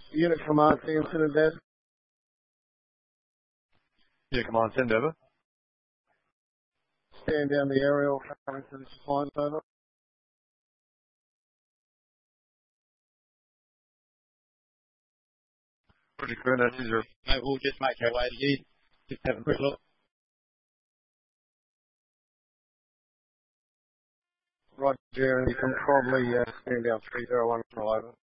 Unit Command, Stevenson and Dev. Unit Command, send over. Stand down the aerial, coming to the defiance, over. Roger, Corinne, that's 20. Mate, we'll just make our way to you. Just have a quick look. Roger, and you can probably stand down 301 all over.